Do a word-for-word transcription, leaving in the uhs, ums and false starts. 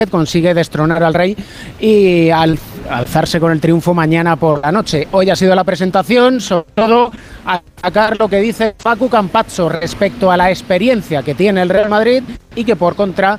consigue destronar al Rey y al, alzarse con el triunfo mañana por la noche. Hoy ha sido la presentación, sobre todo a sacar lo que dice Paco Campazzo respecto a la experiencia que tiene el Real Madrid y que por contra